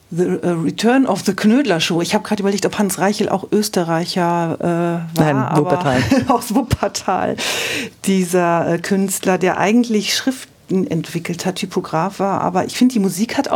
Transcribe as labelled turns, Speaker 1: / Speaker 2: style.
Speaker 1: The Return of the Knödler Show. Ich habe gerade überlegt, ob Hans Reichel auch Österreicher war.
Speaker 2: Nein, Wuppertal.
Speaker 1: Aus Wuppertal. Dieser Künstler, der eigentlich Schriften entwickelt hat, Typograf war. Aber ich finde, die Musik hat